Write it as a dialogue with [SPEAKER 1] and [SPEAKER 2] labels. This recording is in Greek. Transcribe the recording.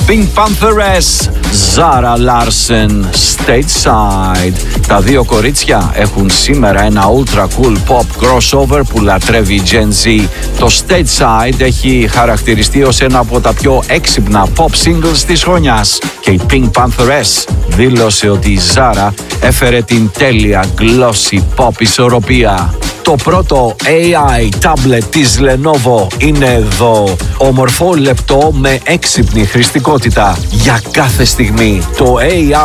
[SPEAKER 1] Pink Pantheress, Zara Larsson, Stateside. Τα δύο κορίτσια έχουν σήμερα ένα ultra cool pop crossover που λατρεύει η Gen Z. Το Stateside έχει χαρακτηριστεί ως ένα από τα πιο έξυπνα pop singles της χρονιάς και η Pink Pantheress δήλωσε ότι η Zara έφερε την τέλεια glossy pop ισορροπία. Το πρώτο AI tablet της Lenovo είναι εδώ. Ομορφό, λεπτό, με έξυπνη χρηστικότητα για κάθε στιγμή. Το AI